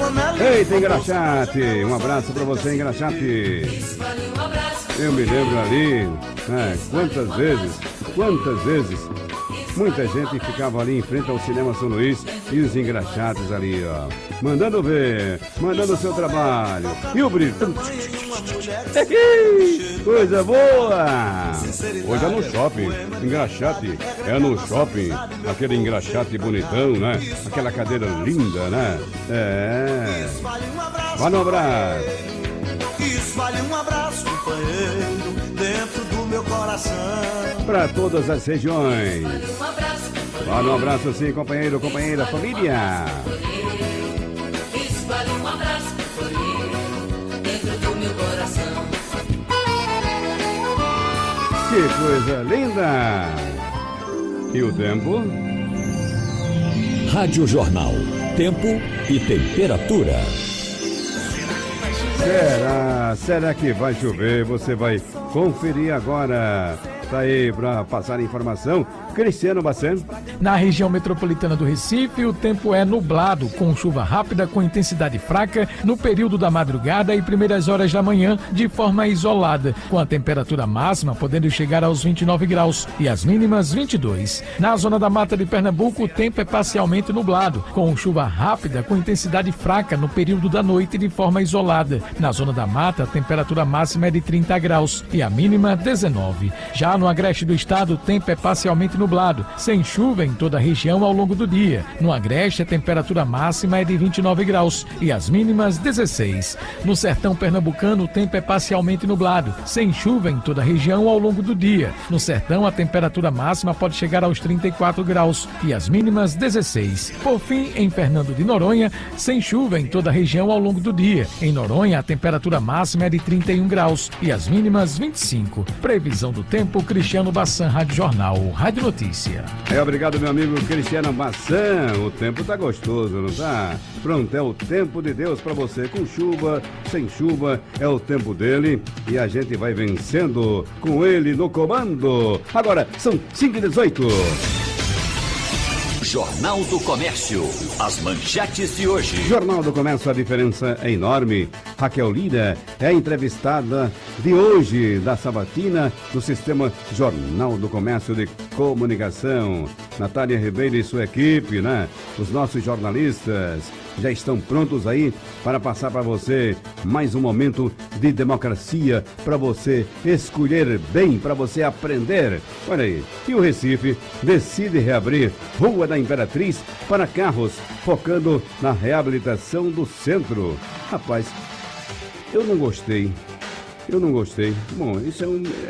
Eita, Engraxate, um abraço pra você, Engraxate. Eu me lembro ali, quantas vezes, muita gente ficava ali em frente ao Cinema São Luís e os engraxates ali, ó, mandando ver, mandando o seu trabalho. E o brilho. Coisa boa! Hoje é no shopping, engraxate, é no shopping, aquele engraxate bonitão, né? Aquela cadeira linda, né? É. Vá no abraço. Espalhe um abraço, companheiro, dentro do meu coração. Para todas as regiões. Vá no abraço sim, companheiro, companheira, família. Espalhe um abraço, companheiro, dentro do meu coração. Que coisa linda! E o tempo? Rádio Jornal. Tempo e temperatura. Será que vai chover? Você vai conferir agora. Tá aí para passar a informação, Cristiano Bacen. Na região metropolitana do Recife, o tempo é nublado, com chuva rápida com intensidade fraca no período da madrugada e primeiras horas da manhã, de forma isolada, com a temperatura máxima podendo chegar aos 29 graus e as mínimas 22. Na zona da Mata de Pernambuco, o tempo é parcialmente nublado, com chuva rápida com intensidade fraca no período da noite, de forma isolada. Na zona da Mata, a temperatura máxima é de 30 graus e a mínima 19. Já no agreste do estado, o tempo é parcialmente nublado, sem chuva em toda a região ao longo do dia. No agreste, a temperatura máxima é de 29 graus e as mínimas 16. No sertão pernambucano, o tempo é parcialmente nublado, sem chuva em toda a região ao longo do dia. No sertão, a temperatura máxima pode chegar aos 34 graus e as mínimas 16. Por fim, em Fernando de Noronha, sem chuva em toda a região ao longo do dia. Em Noronha, a temperatura máxima é de 31 graus e as mínimas 25. Previsão do tempo, Cristiano Bassan, Rádio Jornal, Rádio Notícia. Obrigado, meu amigo Cristiano Bassan. O tempo tá gostoso, não tá? Pronto, é o tempo de Deus pra você, com chuva, sem chuva, é o tempo dele e a gente vai vencendo com ele no comando. Agora, são 5h18. Jornal do Comércio. As manchetes de hoje. Jornal do Comércio, a diferença é enorme. Raquel Lira é a entrevistada de hoje da sabatina do Sistema Jornal do Comércio de Comunicação. Natália Ribeiro e sua equipe, né? Os nossos jornalistas já estão prontos aí para passar para você mais um momento de democracia, para você escolher bem, para você aprender. Olha aí, e o Recife decide reabrir Rua da Imperatriz para carros, focando na reabilitação do centro. Rapaz, eu não gostei. Bom, isso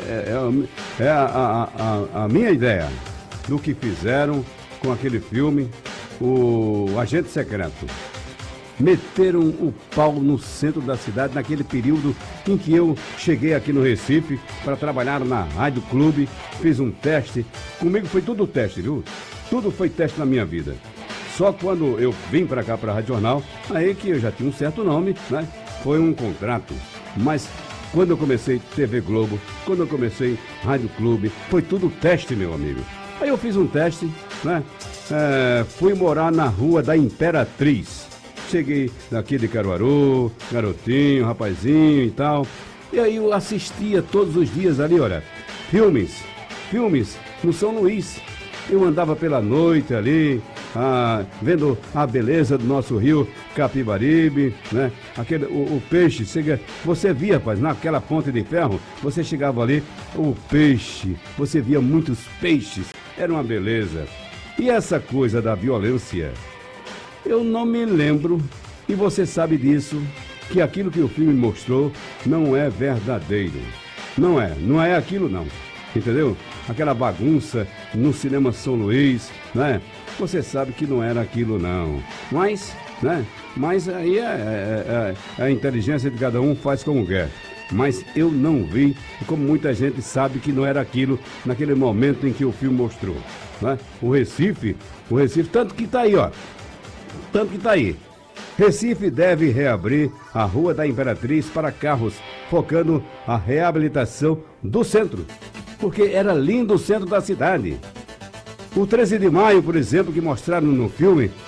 é a minha ideia do que fizeram com aquele filme, o Agente Secreto. Meteram o pau no centro da cidade naquele período em que eu cheguei aqui no Recife para trabalhar na Rádio Clube, fiz um teste. Comigo foi tudo teste, viu? Tudo foi teste na minha vida. Só quando eu vim para cá, para a Rádio Jornal, aí que eu já tinha um certo nome, né? Foi um contrato. Mas quando eu comecei TV Globo, quando eu comecei Rádio Clube, foi tudo teste, meu amigo. Aí eu fiz um teste, né? Fui morar na Rua da Imperatriz. Cheguei daqui de Caruaru, garotinho, rapazinho e tal. E aí eu assistia todos os dias ali, olha, filmes no São Luís. Eu andava pela noite ali, vendo a beleza do nosso rio Capibaribe, né? O peixe, você via, rapaz, naquela ponte de ferro, você chegava ali, o peixe, você via muitos peixes, era uma beleza. E essa coisa da violência, eu não me lembro, e você sabe disso, que aquilo que o filme mostrou não é verdadeiro. Não é aquilo não, entendeu? Aquela bagunça no Cinema São Luís, né? Você sabe que não era aquilo não, mas, né? Mas aí a inteligência de cada um faz como quer. Mas eu não vi, como muita gente sabe que não era aquilo naquele momento em que o filme mostrou, né? O Recife, tanto que tá aí, ó. Recife deve reabrir a Rua da Imperatriz para carros, focando a reabilitação do centro, porque era lindo o centro da cidade. O 13 de maio, por exemplo, que mostraram no filme,